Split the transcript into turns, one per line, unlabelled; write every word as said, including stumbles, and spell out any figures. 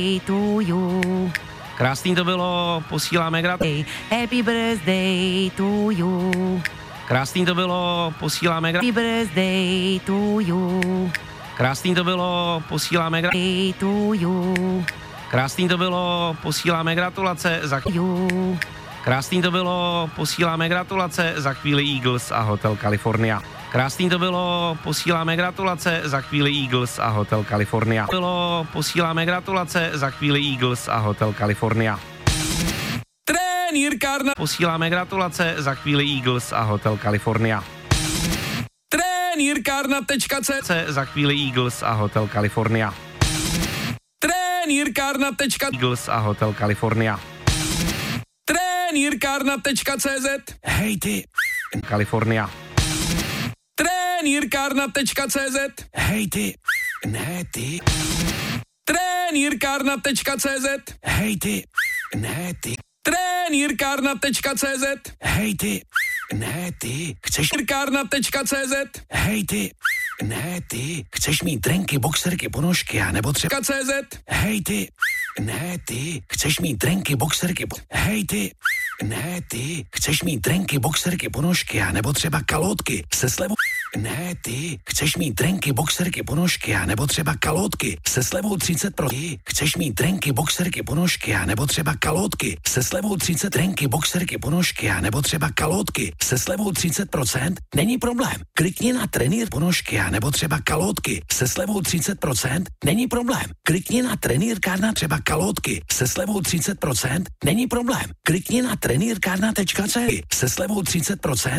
To you.
Krásný to bylo, posíláme gratulace.
Happy birthday to you.
Krásný to bylo, posíláme gratulace.
Happy birthday to you.
Krásný to bylo, posíláme gratulace.
To you.
Krásný to bylo, posíláme gratulace za
You.
Krásný to bylo, posíláme gratulace za chvíli Eagles a Hotel California. Krásný to bylo, posíláme gratulace za chvíli Eagles a Hotel California. Bylo, posíláme gratulace za chvíli Eagles a Hotel California.
Trenýrkárna.
Posíláme gratulace za chvíli Eagles a Hotel California.
Trenýrkárna.cz
Za chvíli Eagles a Hotel California.
Trenýrkárna.cz
Eagles a Hotel California.
Trenýrkárna.cz Hej ty.
California.
Trenýrkárna.cz Hej ty. Ne ty. Trenýrkárna.cz Hej ty. Ne ty. Trenýrkárna.cz Hej ty. Ne ty. Chceš trenýrkárna.cz Hej ty. Ne ty. Chceš mít drenky, boxerky, ponožky a nebo třeba CZ Hej ty. Ne ty. Chceš mít drenky, boxerky, po... Hej ty. Ne ty. Chceš mít drenky, boxerky, ponožky a nebo třeba kalotky se slevou. Ne ty. Chceš mít drenky, boxerky, ponožky a nebo třeba kalotky se slevou třicet procent. Chceš mít drenky, boxerky, ponožky a nebo třeba kalotky se slevou třicet drenky, boxerky, ponožky a nebo třeba kalotky se slevou třicet procent. Není problém. Klikni na trenýr ponožky a nebo třeba kalotky se slevou třicet procent. Není problém. Klikni na trenýrkárna třeba kalotky se slevou třicet procent. Není problém. Klikni na trenýrkárna.cz se slevou třicet procent.